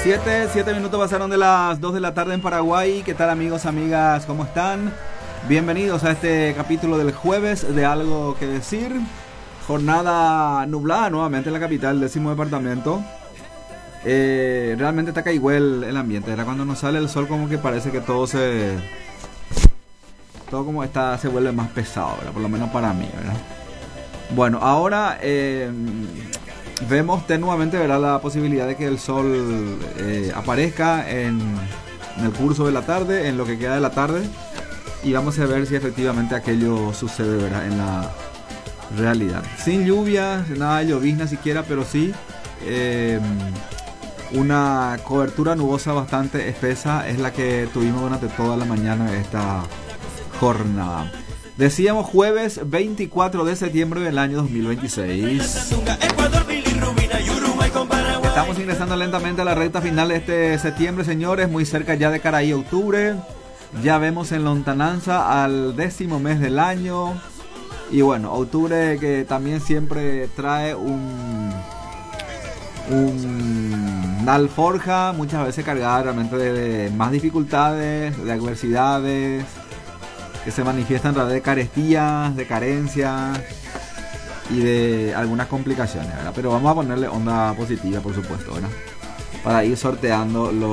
Siete minutos pasaron de las 2 de la tarde en Paraguay. ¿Qué tal, amigos, amigas? ¿Cómo están? Bienvenidos a este capítulo del jueves de Algo que Decir. Jornada nublada nuevamente en la capital, 10º departamento. Realmente está caído el ambiente. Era cuando nos sale el sol, como que parece que todo como está se vuelve más pesado, ¿verdad? Por lo menos para mí, ¿verdad? Bueno, ahora vemos tenuamente, ¿verdad?, la posibilidad de que el sol aparezca en el curso de la tarde, en lo que queda de la tarde, y vamos a ver si efectivamente aquello sucede, ¿verdad?, en la realidad. Sin lluvia, nada de llovizna siquiera, pero sí una cobertura nubosa bastante espesa es la que tuvimos durante toda la mañana de esta jornada. Decíamos jueves 24 de septiembre del año 2026. Estamos ingresando lentamente a la recta final de este septiembre, señores, muy cerca ya de cara a octubre. Ya vemos en lontananza al 10º mes del año. Y bueno, octubre que también siempre trae una alforja muchas veces cargada realmente de más dificultades, de adversidades que se manifiestan a través de carestías, de carencias y de algunas complicaciones, ¿verdad? Pero vamos a ponerle onda positiva, por supuesto, ¿verdad?, para ir sorteando los